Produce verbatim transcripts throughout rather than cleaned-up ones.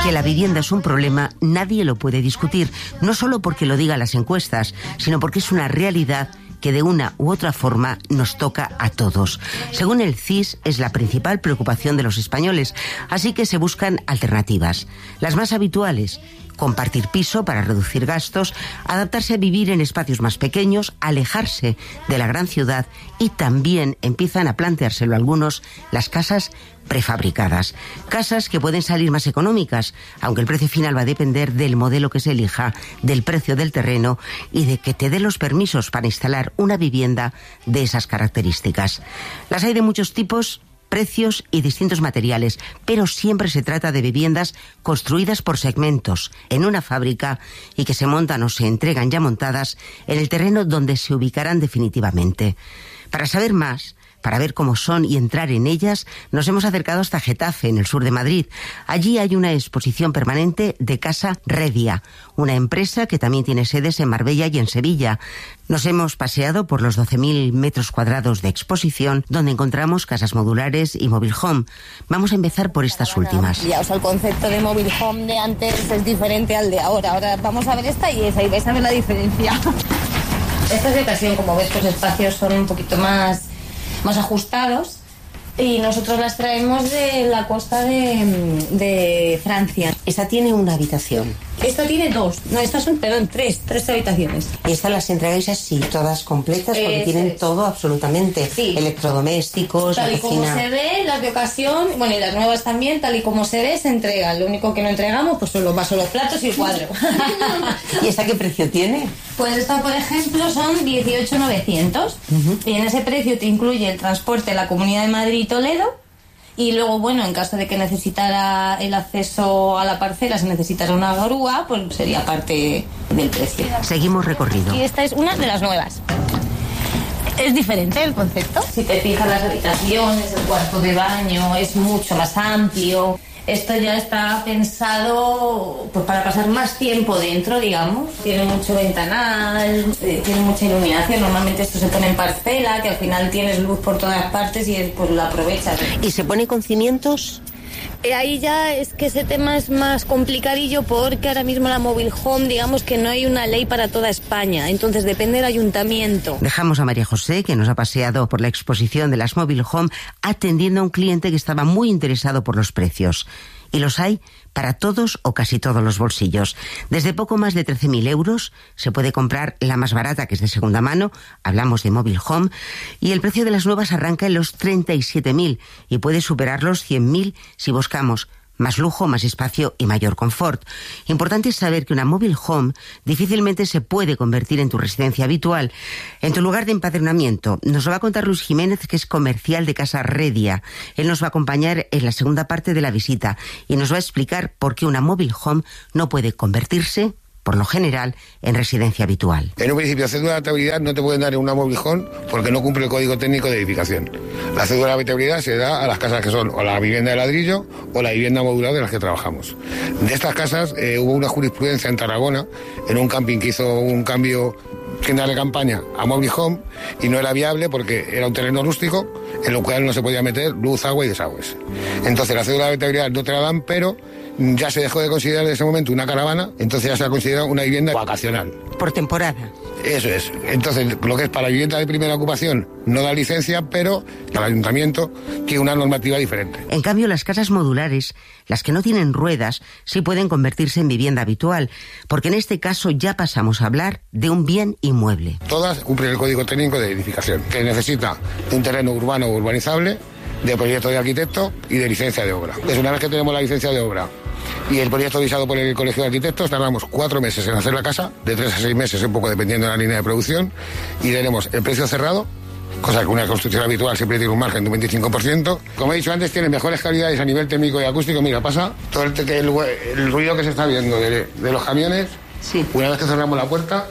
Que la vivienda es un problema, nadie lo puede discutir, no solo porque lo digan las encuestas, sino porque es una realidad que de una u otra forma nos toca a todos. Según el C I S, es la principal preocupación de los españoles, así que se buscan alternativas. Las más habituales: compartir piso para reducir gastos, adaptarse a vivir en espacios más pequeños, alejarse de la gran ciudad, y también empiezan a planteárselo algunos las casas prefabricadas. Casas que pueden salir más económicas, aunque el precio final va a depender del modelo que se elija, del precio del terreno y de que te dé los permisos para instalar una vivienda de esas características. Las hay de muchos tipos, precios y distintos materiales, pero siempre se trata de viviendas construidas por segmentos en una fábrica y que se montan o se entregan ya montadas en el terreno donde se ubicarán definitivamente. Para saber más, para ver cómo son y entrar en ellas, nos hemos acercado hasta Getafe, en el sur de Madrid. Allí hay una exposición permanente de Casa Redia, una empresa que también tiene sedes en Marbella y en Sevilla. Nos hemos paseado por los doce mil metros cuadrados de exposición, donde encontramos casas modulares y mobile home. Vamos a empezar por estas últimas. Ya, o sea, el concepto de mobile home de antes es diferente al de ahora. Ahora vamos a ver esta y esa, y vais a ver la diferencia. Esta habitación, como ves, los espacios son un poquito más... más ajustados, y nosotros las traemos de la costa de, de Francia. Esta tiene una habitación. Esta tiene dos, no, estas son, perdón, tres, tres habitaciones. ¿Y estas las entregáis así, todas completas? Porque Eh, tienen sí. todo absolutamente. Sí. Electrodomésticos, Tal y la como cocina. se ve, las de ocasión, bueno, y las nuevas también, tal y como se ve, se entregan. Lo único que no entregamos, pues son los vasos, los platos y el cuadro. ¿Y esta qué precio tiene? Pues esta, por ejemplo, son dieciocho mil novecientos. Uh-huh. Y en ese precio te incluye el transporte en la Comunidad de Madrid y Toledo. Y luego, bueno, en caso de que necesitara el acceso a la parcela, si necesitara una grúa, pues sería parte del precio. Seguimos recorrido. Y esta es una de las nuevas. Es diferente el concepto. Si te fijas, las habitaciones, el cuarto de baño es mucho más amplio. Esto ya está pensado pues para pasar más tiempo dentro, digamos. Tiene mucho ventanal, eh, tiene mucha iluminación. Normalmente esto se pone en parcela, que al final tienes luz por todas partes y pues lo aprovechas. ¿Y se pone con cimientos? Eh, ahí ya es que ese tema es más complicadillo, porque ahora mismo la mobile home, digamos que no hay una ley para toda España, entonces depende del ayuntamiento. Dejamos a María José, que nos ha paseado por la exposición de las mobile home, atendiendo a un cliente que estaba muy interesado por los precios. Y los hay para todos o casi todos los bolsillos. Desde poco más de trece mil euros se puede comprar la más barata, que es de segunda mano, hablamos de mobile home, y el precio de las nuevas arranca en los treinta y siete mil y puede superar los cien mil si buscamos más lujo, más espacio y mayor confort. Importante es saber que una mobile home difícilmente se puede convertir en tu residencia habitual, en tu lugar de empadronamiento. Nos lo va a contar Luis Jiménez, que es comercial de Casa Redia. Él nos va a acompañar en la segunda parte de la visita y nos va a explicar por qué una mobile home no puede convertirse, por lo general, en residencia habitual. En un principio, cédula de habitabilidad no te pueden dar en una mobile home porque no cumple el código técnico de edificación. La cédula de habitabilidad se da a las casas que son o la vivienda de ladrillo o la vivienda modular de las que trabajamos. De estas casas eh, hubo una jurisprudencia en Tarragona, en un camping que hizo un cambio tienda de campaña a mobile home, y no era viable porque era un terreno rústico en lo cual no se podía meter luz, agua y desagües. Entonces la cédula de habitabilidad no te la dan, pero ya se dejó de considerar en ese momento una caravana, entonces ya se ha considerado una vivienda vacacional. Por temporada. Eso es. Entonces, lo que es para vivienda de primera ocupación no da licencia, pero el ayuntamiento tiene una normativa diferente. En cambio, las casas modulares, las que no tienen ruedas, sí pueden convertirse en vivienda habitual, porque en este caso ya pasamos a hablar de un bien inmueble. Todas cumplen el código técnico de edificación, que necesita de un terreno urbano o urbanizable, de proyecto de arquitecto y de licencia de obra. Entonces, una vez que tenemos la licencia de obra y el proyecto visado por el Colegio de Arquitectos, tardamos cuatro meses en hacer la casa, de tres a seis meses, un poco dependiendo de la línea de producción, y tenemos el precio cerrado, cosa que una construcción habitual siempre tiene un margen de un veinticinco por ciento. Como he dicho antes, tiene mejores calidades a nivel térmico y acústico. Mira, pasa todo el, el, el ruido que se está viendo de, de los camiones. Sí. Una vez que cerramos la puerta,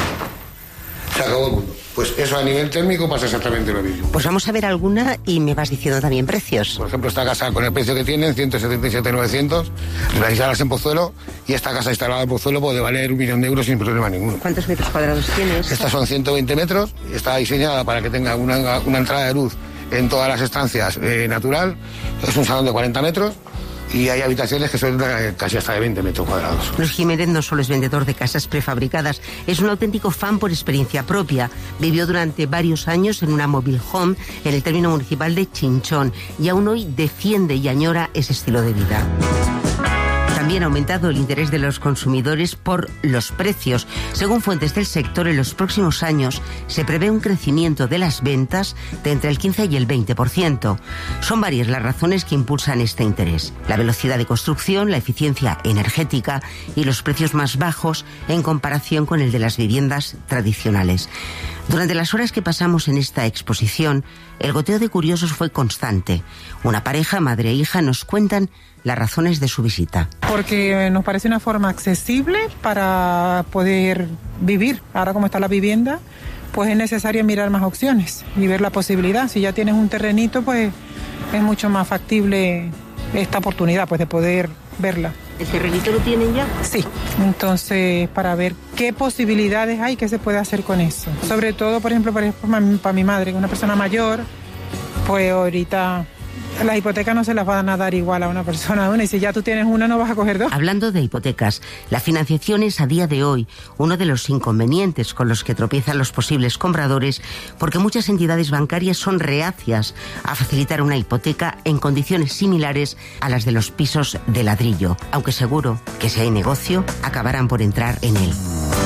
se acabó el mundo. Pues eso a nivel térmico pasa exactamente lo mismo. Pues vamos a ver alguna y me vas diciendo también precios. Por ejemplo, esta casa con el precio que tienen, ciento setenta y siete mil novecientos, realizadas en Pozuelo, y esta casa instalada en Pozuelo puede valer un millón de euros sin problema ninguno. ¿Cuántos metros cuadrados tienes? Estas son ciento veinte metros, está diseñada para que tenga una, una entrada de luz en todas las estancias eh, natural. Es un salón de cuarenta metros, y hay habitaciones que son de, casi hasta de veinte metros cuadrados. Luis Jiménez no solo es vendedor de casas prefabricadas, es un auténtico fan por experiencia propia. Vivió durante varios años en una mobile home en el término municipal de Chinchón y aún hoy defiende y añora ese estilo de vida. También ha aumentado el interés de los consumidores por los precios. Según fuentes del sector, en los próximos años se prevé un crecimiento de las ventas de entre el quince y el veinte por ciento. Son varias las razones que impulsan este interés: la velocidad de construcción, la eficiencia energética y los precios más bajos en comparación con el de las viviendas tradicionales. Durante las horas que pasamos en esta exposición, el goteo de curiosos fue constante. Una pareja, madre e hija, nos cuentan las razones de su visita. Porque nos parece una forma accesible para poder vivir. Ahora como está la vivienda, pues es necesario mirar más opciones y ver la posibilidad. Si ya tienes un terrenito, pues es mucho más factible esta oportunidad, pues de poder verla. ¿El terrenito lo tienen ya? Sí, entonces para ver qué posibilidades hay, qué se puede hacer con eso. Sobre todo, por ejemplo, para, para mi madre, que es una persona mayor, pues ahorita las hipotecas no se las van a dar igual a una persona a una, y si ya tú tienes una no vas a coger dos. Hablando de hipotecas, la financiación es a día de hoy uno de los inconvenientes con los que tropiezan los posibles compradores, porque muchas entidades bancarias son reacias a facilitar una hipoteca en condiciones similares a las de los pisos de ladrillo, aunque seguro que si hay negocio acabarán por entrar en él.